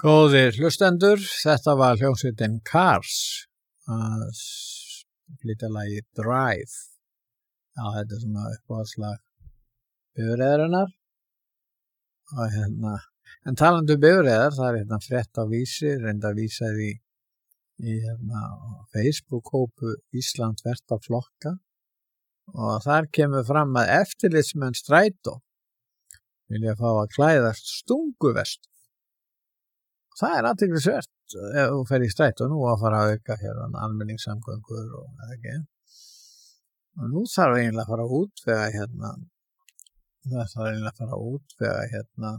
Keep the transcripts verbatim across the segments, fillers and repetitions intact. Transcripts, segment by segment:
Góðir hlustendur, þetta var hljómsveitin Cars að flytja lagið Drive. Já, þetta er svona uppáhaldslag bifreiðarinnar. Og hérna, en talandi um bifreiðar, það er hérna frétt á Vísi, reynda vísaði í, í hérna Facebook-hópu Ísland þvert á flokka og þar kemur fram að eftirlitsmenn Strætó vilja fá að klæðast stunguvest. Það er athyglisvert ef þú fer í Strætó nú að fara að auka hér almenningssamgöngur og eða ekki. Og nú þarf eiginlega að fara að útvega hérna, það þarf eiginlega að fara að útvega hérna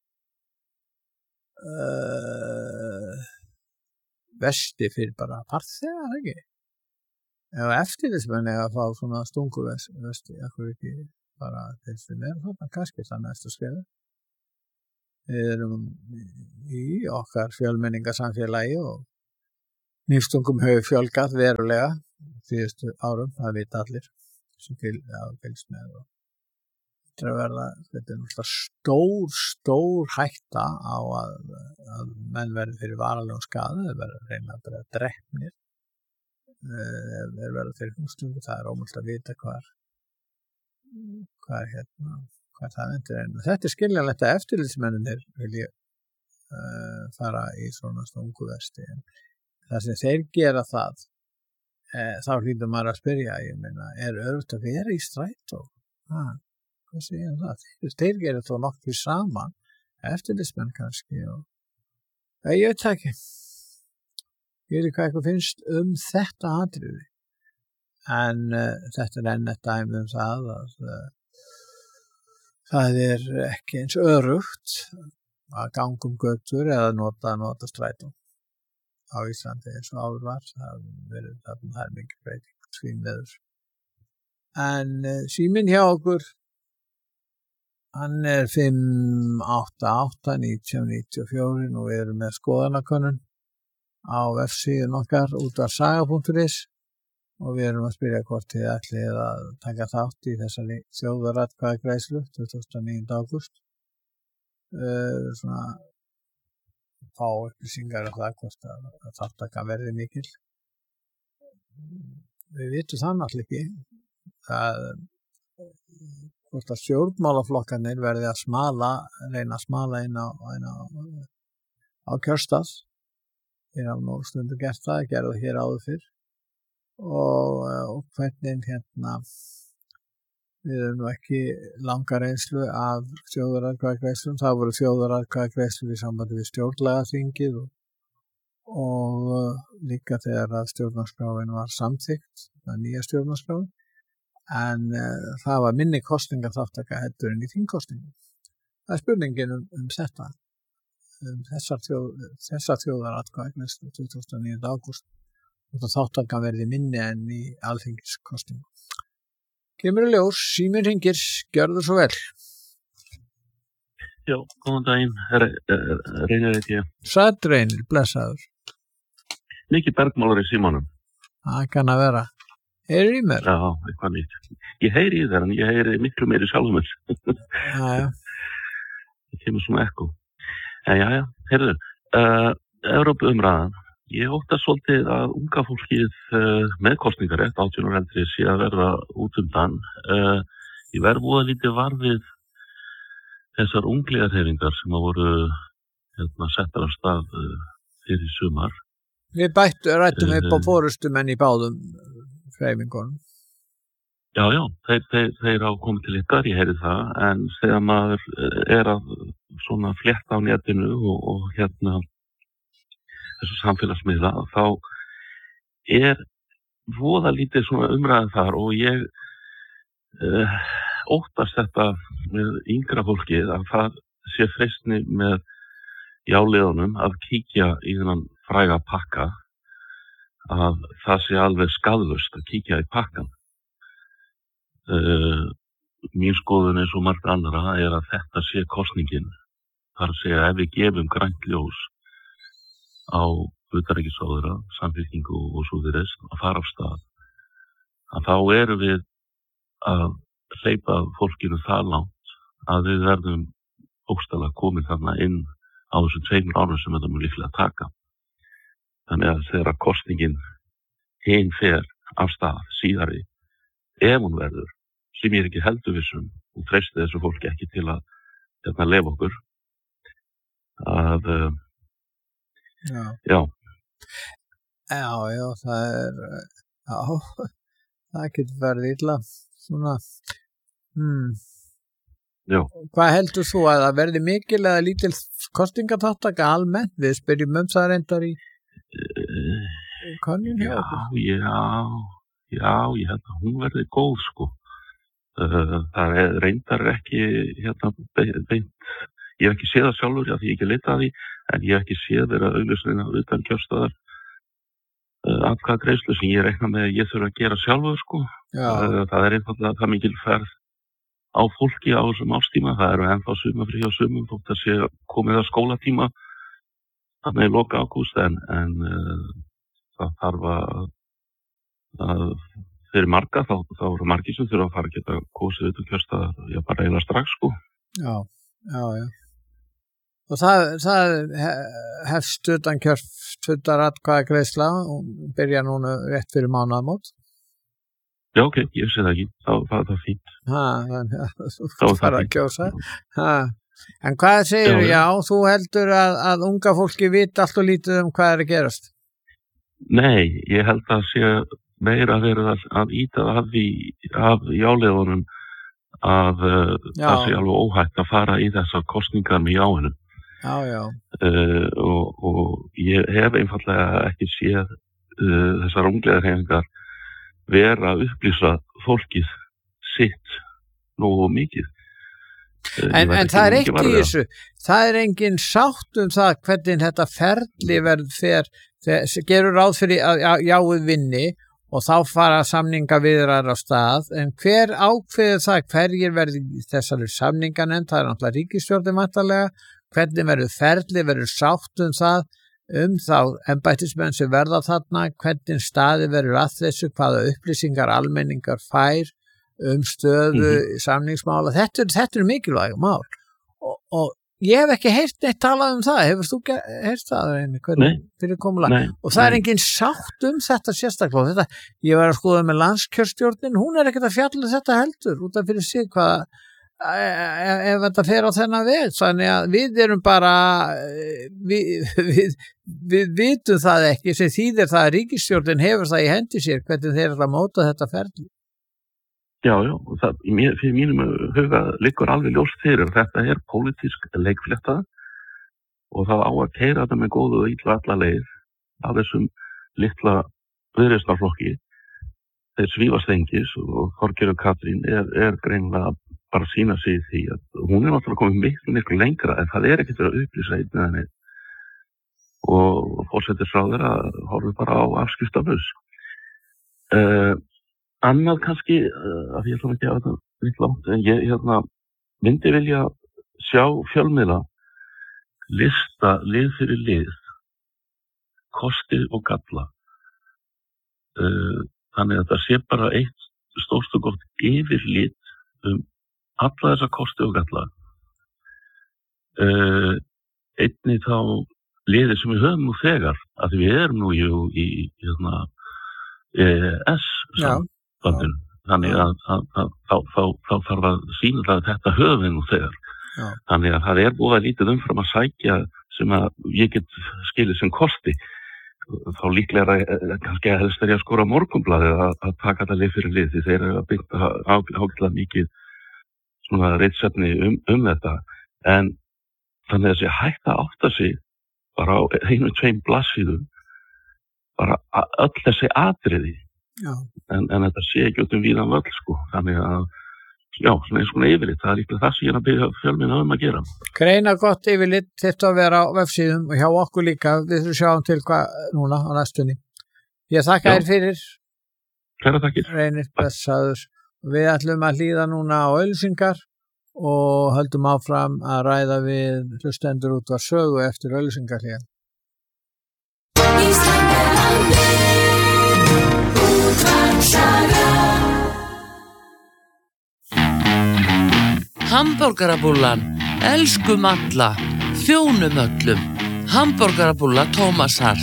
uh, vesti fyrir bara farþega, eða ekki? Ef eftirlitsmenn eiga að fá svona stunguvesti, ekkur ekki bara til sem er þarna, kannski það næsta skrefi. Við erum í okkar fjölmenningarsamfélagi og nýstungum hefur fjölgað verulega síðustu árum, það vita allir sem fylgst með. Þetta er verða, þetta er náttúrulega stór, stór hætta á að, að menn verði fyrir varanlegum skaða, þeir verða að reyna að vera drepnir, þeir verða fyrir hústungu, það er ómögulegt að vita hvar, hvar hérna, hvað það endur en þetta er skiljanlegt að eftirlitsmennirnir vilja uh, fara í svona stunguvesti en það sem þeir gera það eh, þá hlýtur maður að spyrja ég meina, er öruggt að vera í Strætó? Ah, hvað segir það? Þeir, þeir gera þó nokkuð saman eftirlitsmenn kannski og eh, ég veit ekki ég veit hvað eitthvað finnst um þetta atriði en uh, þetta er enn eitt dæmi um það að uh, það er ekki eins öruggt að ganga um götur eða nota, nota Strætó á Íslandi eins og áður var. Það verið það er mikið breyting svínveður. En uh, síminn hjá okkur, hann er fimm átta átta nítján níutíu og fjögur og við erum með skoðanakönnun á vefsíðun okkar útvarpssaga punktur is og við erum að spyrja hvort þið ætlið að taka þátt í þessari þjóðaratkvæðagreiðslu tuttugasta og níunda ágúst. Uh, svona fá upplýsingar af það hvort að, að þátttaka verði mikil. Við vitum það náttúrulega ekki. Það, hvort að stjórnmálaflokkarnir verði að smala, reyna að smala inn á, inn á, á kjörstað. Þeir hafa nú stundu gert það, gerðu hér áður fyrr. Og, og hvernig hérna við erum nú ekki langa reynslu af þjóðaratkvæðagreiðslum, það voru þjóðaratkvæðagreiðslur í sambandi við stjórnlagaþingið og, og líka þegar að stjórnarskráin var samþykkt, það nýja stjórnarskráin, en uh, það var minni kosningaþátttaka heldur en í þingkosningum. Það er spurningin um, um þetta, um þessar þjóð, þessar þjóðaratkvæðagreiðslu tuttugasta og níunda ágúst. og þátttakan verði minni en í alþingiskosningum. Kemur í ljós, síminn hringir, gjörðu svo vel. Já, góðan daginn, Reynir heiti ég. Sæll Reynir, blessaður. Mikið bergmálar í símanum. Það kann að vera. Heyrir í mér? Já, eitthvað nýtt. Ég heyri í þér, en ég heyri miklu meiri sjálfum mér. Já, já. Það kemur svona ekko. Já, já, já, heyrðu, uh, Evrópu umræðan. Ég óttast svolítið að unga fólkið uh, með kosningarétt átján ára eldri sé að verða út undan. Uh, ég verð voða lítið varfið þessar ungliðarhefingar sem að voru hérna, settar af stað uh, fyrir sumar. Við bættu, rættum uh, upp á forustumenn í báðum hreyfingunum. Já, já, þeir, þeir, þeir hafa komið til ykkar, ég heyri það, en þegar maður er að svona flétta á netinu og, og hérna þessu samfélagsmiðla, þá er voða lítið svona umræðan þar og ég uh, óttast þetta með yngra fólkið að það sé freistni með jáliðunum að kíkja í þennan fræga pakka að það sé alveg skaðlaust að kíkja í pakkan. Uh, mín skoðun eins og margt annara er að þetta sé kosningin. Það er að segja ef við gefum grænt ljós á utanríkisráðherra, samfylkingu og svo við rest að fara af stað að þá erum við að hleypa fólkinu það langt að við verðum bókstaflega komin þarna inn á þessum tveimur árum sem þetta mun líklega taka. Þannig að þegar kosningin hinn fer af stað síðari, ef hún verður, sem ég er ekki heldur vissum og treysti þessu fólki ekki til að hérna lefa okkur, að uh, já. já. Já, já, það er, já, það getur verið illa, svona, hmm. Já. Hvað heldur þú að það verði mikil eða lítil kosningaþátttaka almennt? Við spyrjum um það reyndar í uh, konun hjá já, okkur. Já, já, ég held að hún verði góð, sko. Uh, það er reyndar ekki, hérna, beint, ég hef ekki séð það sjálfur, já, því ég ekki leita að því, en ég hef ekki séð þeirra auglýsina utan kjörstaðar uh, atkvæða greiðslu sem ég reikna með að ég þurfa að gera sjálfur, sko. Uh, það er einfaldlega það mikil ferð á fólki á þessum ástíma, það eru ennþá sumafrí hjá sumum, þótt að sé komið að skólatíma þarna í loka ágúst, en, en uh, það þarf að, að fyrir marga, þá, þá eru margir sem þurfa að fara að geta kosið utan kjörstaðar, já, bara eiginlega strax, sko. Já, já, já. Og það, það hefst utan kjörstundar atkvæða greiðsla og byrja núna rétt fyrir mánaðamót. Já, ok, ég sé það ekki, þá það er fínt. Ha, þannig að þú fara að kjósa. Ha. En hvað segir þú? Já, já, þú heldur að, að unga fólki vita allt og lítið um hvað er að gerast? Nei, ég held að sé meira verið að, að íta af því af jáleiðunum að uh, það sé alveg óhætt að fara í þessar kosningar með jáinu. Já, já. Uh, og, og ég hef einfallega ekki séð uh, þessar ungleðarhefingar vera að upplýsa fólkið sitt nógu mikið. Uh, en en það er ekki í þessu, það er engin sátt um það hvernig þetta ferli verð fer, þegar gerur ráð fyrir að já, jáið vinni og þá fara samningaviðræður á stað, en hver ákveður það hverjir verði þessari samninganefnd, það er náttúrulega ríkisstjórnin væntanlega, hvernig verður ferli, verður sátt um það, um þá embættismenn sem verða þarna, hvernig staði verður að þessu, hvaða upplýsingar almenningar fær um stöðu mm-hmm. samningsmála, þetta, þetta er mikilvæg mál og, og ég hef ekki heyrt neitt talað um það, hefur þú heyrt það einnig, hvernig, fyrir komulega, og það er engin sátt um þetta sérstaklega, þetta, ég var að skoða með landskjörstjórnin, hún er ekkert að fjalla þetta heldur, út af fyrir sig hvaða ef þetta fer á þennan veg, þannig að við erum bara við, við, við vitum það ekki sem þýðir það að ríkisstjórnin hefur það í hendi sér hvernig þeir eru að móta þetta ferli. Já, já, það, fyrir mínum huga liggur alveg ljóst fyrir að þetta er pólitísk leikflétta og það á að keyra þetta með góðu og illa alla leið af þessum litla viðreisnarflokki. Þeir svífa stengis og Þorgerður Katrín er, er greinilega bara að sína sig í því að hún er náttúrulega komið miklu, miklu lengra en það er ekkert að upplýsa einn eða neitt og forsætisráðherra horfir bara á afskiptalaus. Uh, annað kannski, uh, að ég ætla ekki að þetta vitt langt, en ég hérna, myndi vilja sjá fjölmiðla lista lið fyrir lið, kostir og galla. Uh, þannig að það sé bara eitt stórt og gott yfirlit um alla þessa kosti og galla. Uh, einnig þá liðir sem við höfum nú þegar, að við erum nú í, í hérna, E E S-sambandinu. Þannig að, að, að, að þá, þá, þá þarf að sýna það að þetta höfum við nú þegar. Já. Þannig að það er búið að lítið umfram að sækja sem að ég get skilið sem kosti. Þá líklega er kannski að helst er ég að skora morgunblaðið að, að taka þetta lið fyrir lið því þeir eru að byggja ágætlega mikið svona reitsefni um, um þetta en þannig að þessi hægt að átta sig bara á einu tveim blaðsíðum bara öll þessi atriði en, en þetta sé ekki út um víðan völl sko þannig að já, svona eins og yfirlit, það er líklega það sem ég er að byrja fjölmiðla um að gera. Greina gott yfirlit þetta að vera á vefsíðum og hjá okkur líka, við þurfum sjáum til hvað núna á næstunni. Ég þakka þér fyrir. Kæra takkir. Reynir blessaður. Við ætlum að hlýða núna á auglýsingar og höldum áfram að ræða við hlustendur út á sögu eftir auglýsingar hér. Hamborgarabúllan, elskum alla, þjónum öllum. Hamborgarabúlla Tómasar.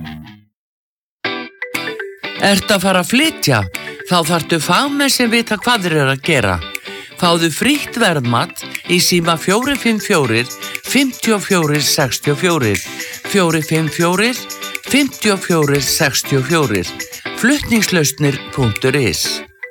Ertu að fara að flytja? Þá þarftu fagmenn sem vita hvað þeir eru að gera. Fáðu frítt verðmat í síma fjögur fimm fjögur, fimm fjögur sex fjögur, fjögur fimm fjögur, fimm fjögur sex fjögur, flutningslausnir punktur is.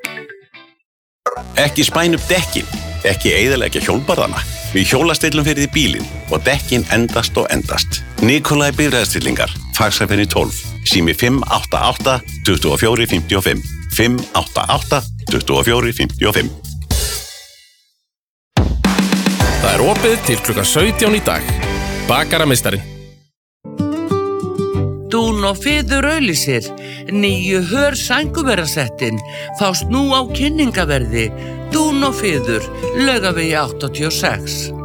Ekki spæn upp dekkin, ekki eyðileggja hjólbarðana. Við hjólastillum fyrir því bílinn og dekkin endast og endast. Nikolai bifreiðastillingar, Faxafenni tólf, sími fimm átta átta, tuttugu og fjögur fimmtíu og fimm, fimm átta átta, tuttugu og fjögur fimmtíu og fimm. Það er opið til klukkan sautján í dag. Bakarameistarinn. Dún og Fiður auglýsir. Nýju hör sænguverasettin fást nú á kynningaverði. Dún og Fiður, Laugavegi áttatíu og sex.